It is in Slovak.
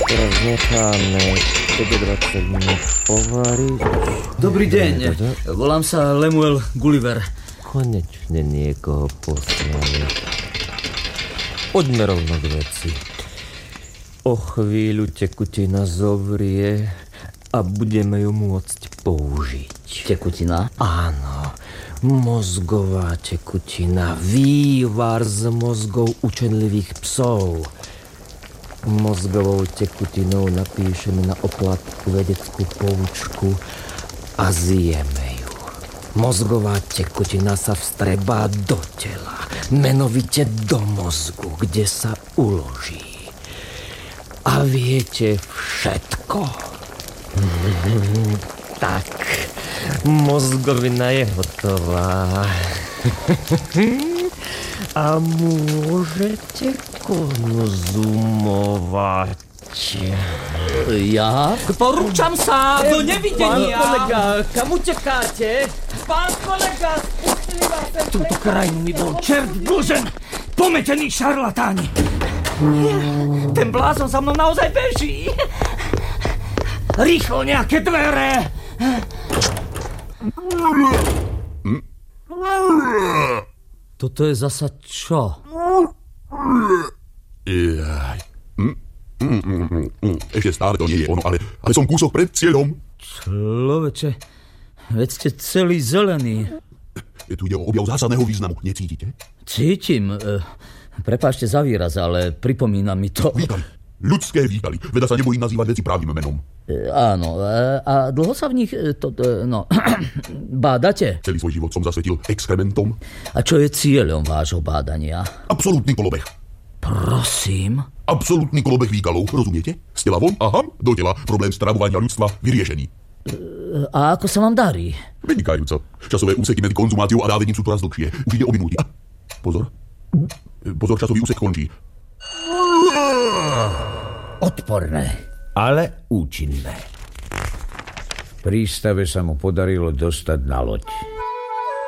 Teraz necháme 20 minút povariť. Dobrý deň, volám sa Lemuel Gulliver. Konečne niekoho poslali. Poďme rovno k veci. O chvíľu tekutina zovrie a budeme ju môcť použiť. Tekutina? Áno, mozgová tekutina, vývar z mozgov učenlivých psov. Mozgovou tekutinou napíšeme na oplátku vedeckú poučku a zjeme ju. Mozgová tekutina sa vstrebá do tela, menovite do mozgu, kde sa uloží. A viete všetko. Tak, mozgovina je hotová. A môžete konzumovať. Ja? Porúčam sa do nevidenia. Pán kolega, kam utekáte? Pán kolega, spustili vás sem. Túto krajinu mi bol čert dlžen. Pometení šarlatáni. Ten blázon za mnou naozaj beží. Rýchlo nejaké dvere. Toto je zasa čo? Ešte stále to nie je ono, ale som kúsok pred cieľom. Človeče, veď ste celý zelený. Tu ide o objav zásadného významu. Necítite? Cítim. Prepáčte za výraz, ale pripomína mi to... Výkaly. Ľudské výkaly. Veda sa nebojím nazývať veci právnym menom. Áno. A dlho sa v nich... bádate? Celý svoj život som zasvetil exkrementom. A čo je cieľom vášho bádania? Absolútny kolobeh. Prosím? Absolútny kolobeh výkalov, rozumiete? Z tela von, aha, do tela. Problém stravovania ľudstva vyriešený. A ako sa vám darí? Vynikajúco. Časové úseky medzi konzumáciou a dávením sú čoraz dlhšie. Už ide o minúty. Pozor. Pozor, časový úsek končí. Odporné, ale účinné. V prístave sa mu podarilo dostať na loď.